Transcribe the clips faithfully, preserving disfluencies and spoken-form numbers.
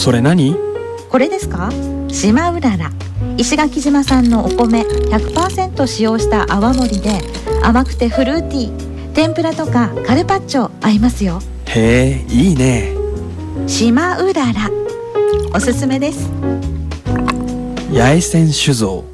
それ何？ これですか？島うらら、石垣島産のお米 ひゃくパーセント 使用した泡盛で、甘くてフルーティー、天ぷらとかカルパッチョ合いますよ。 へえ、いいね。 島うらら、おすすめです。 八重線酒造。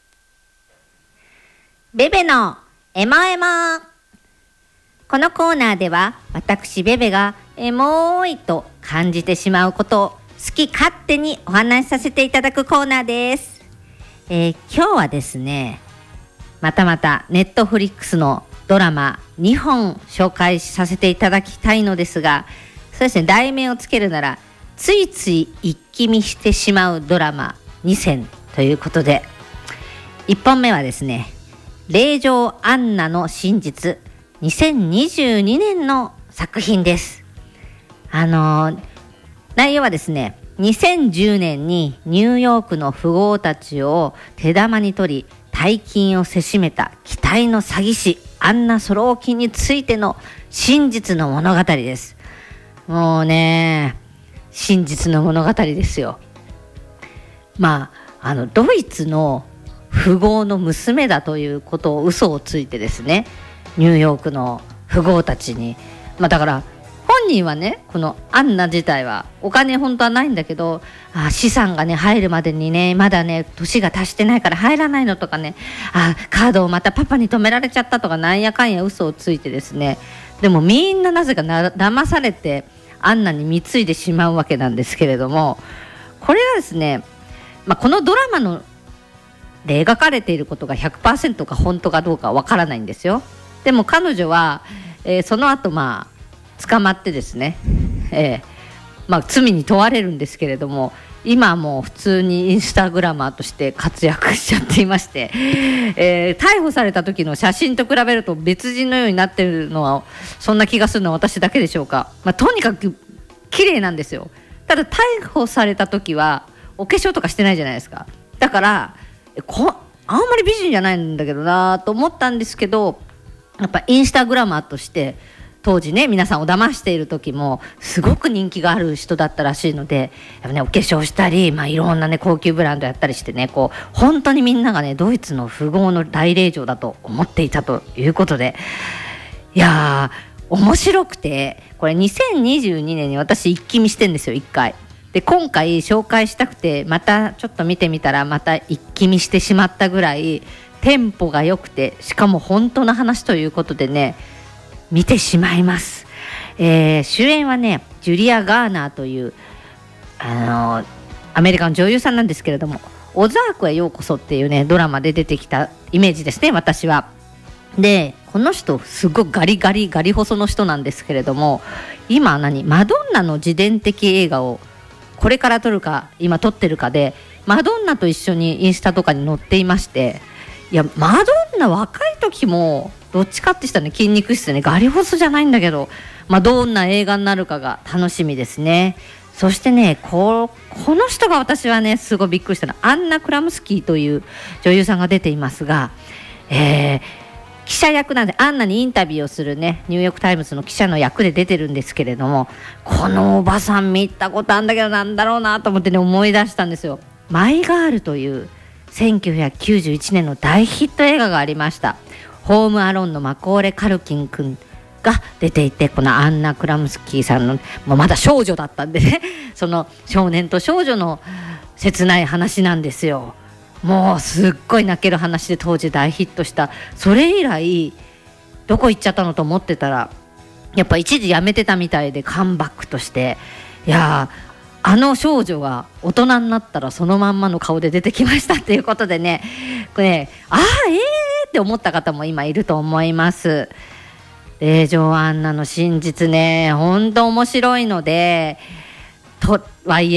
ベベのエモエモ。このコーナーでは私ベベがエモいと感じてしまうことを好き勝手にお話しさせていただくコーナーです。えー、今日はですね、またまたネットフリックスのドラマにほん紹介させていただきたいのですが、そうですね、題名をつけるならついつい一気見してしまうドラマにせんということで、いっぽんめはですね、令嬢アンナの真実、にせんにじゅうにねんの作品です。あのー、内容はですね、にせんじゅうねんにニューヨークの富豪たちを手玉に取り大金をせしめた期待の詐欺師アンナ・ソローキンについての真実の物語です。もうね、真実の物語ですよ。まあ、あのドイツの富豪の娘だということを嘘をついてですね、ニューヨークの富豪たちに、まあだから本人はね、このアンナ自体はお金本当はないんだけど、あ資産がね入るまでにねまだね年が達してないから入らないのとかね、あカードをまたパパに止められちゃったとか、なんやかんや嘘をついてですね、でもみんななぜかな騙されてアンナに貢いでしまうわけなんですけれども、これはですね、まあ、このドラマので描かれていることが ひゃくパーセント か本当かどうかわからないんですよ。でも彼女は、えー、その後まあ捕まってですね、えーまあ、罪に問われるんですけれども、今はもう普通にインスタグラマーとして活躍しちゃっていまして、えー、逮捕された時の写真と比べると別人のようになってるのはそんな気がするのは私だけでしょうか。まあ、とにかく綺麗なんですよ。ただ逮捕された時はお化粧とかしてないじゃないですか。だからこあんまり美人じゃないんだけどなと思ったんですけど、やっぱインスタグラマーとして当時ね皆さんを騙している時もすごく人気がある人だったらしいので、やっぱねお化粧したり、まあ、いろんなね高級ブランドやったりしてね、こう本当にみんながねドイツの富豪の大令嬢だと思っていたということで、いやー面白くて、これにせんにじゅうにねんに私一気見してんですよ、いっかいで。今回紹介したくてまたちょっと見てみたら、また一気見してしまったぐらいテンポが良くて、しかも本当の話ということでね見てしまいます。えー、主演はねジュリア・ガーナーというあのアメリカの女優さんなんですけれども、オザークへようこそっていうねドラマで出てきたイメージですね、私は。でこの人すごいガリガリガリ細の人なんですけれども、今何マドンナの自伝的映画をこれから撮るか今撮ってるかで、マドンナと一緒にインスタとかに載っていまして、いやマドンナ若い時もどっちかってしたらね筋肉質でねガリ細じゃないんだけど、まあ、どんな映画になるかが楽しみですね。そしてね こ, この人が私はねすごいびっくりしたのはアンナ・クラムスキーという女優さんが出ていますが、えー、記者役なんでアンナにインタビューをするねニューヨークタイムズの記者の役で出てるんですけれども、このおばさん見たことあるんだけどなんだろうなと思ってね思い出したんですよ。マイガールというせんきゅうひゃくきゅうじゅういちねんの大ヒット映画がありました。ホームアローンのマコーレ・カルキン君が出ていて、このアンナ・クラムスキーさんのもうまだ少女だったんでねその少年と少女の切ない話なんですよ。もうすっごい泣ける話で当時大ヒットした。それ以来どこ行っちゃったのと思ってたら、やっぱ一時やめてたみたいでカムバックとして、いやあの少女が大人になったらそのまんまの顔で出てきましたっていうことでね、これねああえーって思った方も今いると思います。令嬢アンナの真実ね本当面白いので、とはいえ